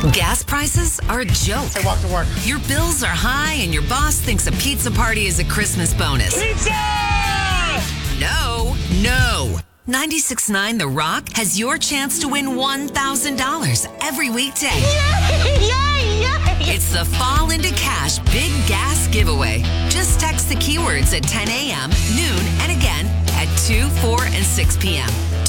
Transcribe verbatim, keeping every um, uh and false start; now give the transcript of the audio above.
Gas prices are a joke. I walk to work. Your bills are high and your boss thinks a pizza party is a Christmas bonus. Pizza! No, no. ninety-six point nine The Rock has your chance to win one thousand dollars every weekday. Yay! Yay! Yay! It's the Fall into Cash Big Gas Giveaway. Just text the keywords at ten a.m., noon, and again at two, four, and six p.m.